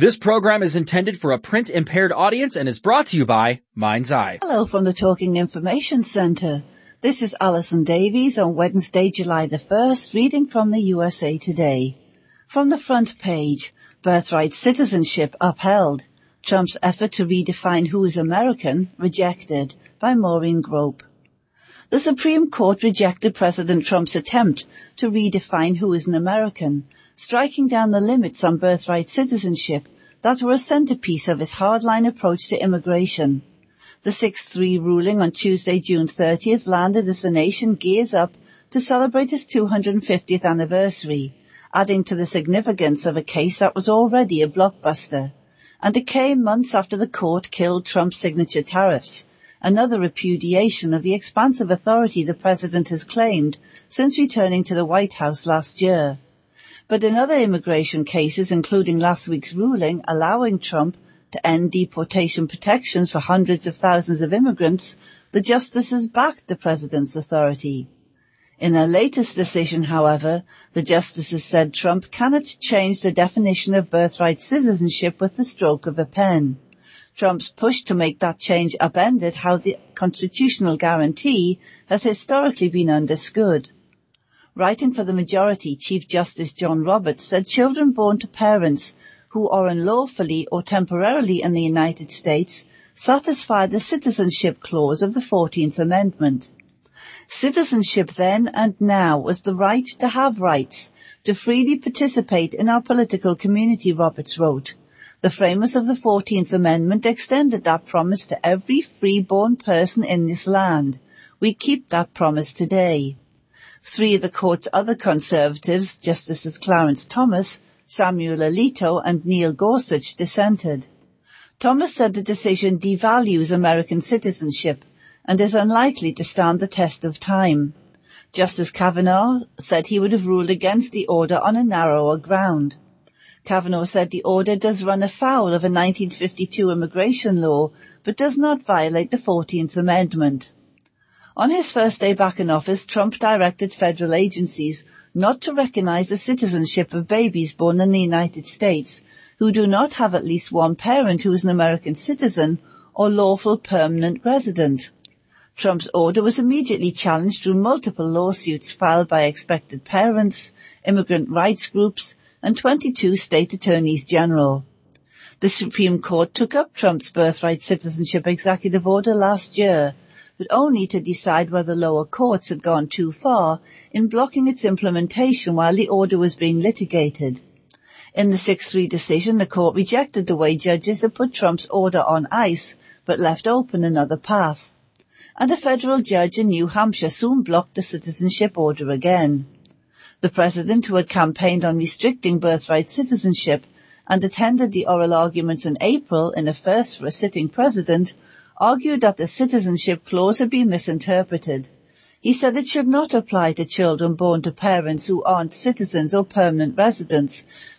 This program is intended for a print-impaired audience and is brought to you by Mind's Eye. Hello from the Talking Information Centre. This is Alison Davies on Wednesday, July the 1st, reading from the USA Today. From the front page, birthright citizenship upheld. Trump's effort to redefine who is American rejected, by Maureen Grope. The Supreme Court rejected President Trump's attempt to redefine who is an American, striking down the limits on birthright citizenship that were a centerpiece of his hardline approach to immigration. The 6-3 ruling on Tuesday, June 30th landed as the nation gears up to celebrate its 250th anniversary, adding to the significance of a case that was already a blockbuster. And it came months after the court killed Trump's signature tariffs, another repudiation of the expansive authority the president has claimed since returning to the White House last year. But in other immigration cases, including last week's ruling allowing Trump to end deportation protections for hundreds of thousands of immigrants, the justices backed the president's authority. In their latest decision, however, the justices said Trump cannot change the definition of birthright citizenship with the stroke of a pen. Trump's push to make that change upended how the constitutional guarantee has historically been understood. Writing for the majority, Chief Justice John Roberts said children born to parents who are unlawfully or temporarily in the United States satisfy the citizenship clause of the 14th Amendment. Citizenship then and now was the right to have rights, to freely participate in our political community, Roberts wrote. The framers of the 14th Amendment extended that promise to every free-born person in this land. We keep that promise today. Three of the court's other conservatives, Justices Clarence Thomas, Samuel Alito, and Neil Gorsuch, dissented. Thomas said the decision devalues American citizenship and is unlikely to stand the test of time. Justice Kavanaugh said he would have ruled against the order on a narrower ground. Kavanaugh said the order does run afoul of a 1952 immigration law, but does not violate the 14th Amendment. On his first day back in office, Trump directed federal agencies not to recognize the citizenship of babies born in the United States who do not have at least one parent who is an American citizen or lawful permanent resident. Trump's order was immediately challenged through multiple lawsuits filed by expected parents, immigrant rights groups, and 22 state attorneys general. The Supreme Court took up Trump's birthright citizenship executive order last year, but only to decide whether lower courts had gone too far in blocking its implementation while the order was being litigated. In the 6-3 decision, the court rejected the way judges had put Trump's order on ice, but left open another path. And a federal judge in New Hampshire soon blocked the citizenship order again. The president, who had campaigned on restricting birthright citizenship and attended the oral arguments in April in a first for a sitting president, argued that the citizenship clause had been misinterpreted. He said it should not apply to children born to parents who aren't citizens or permanent residents,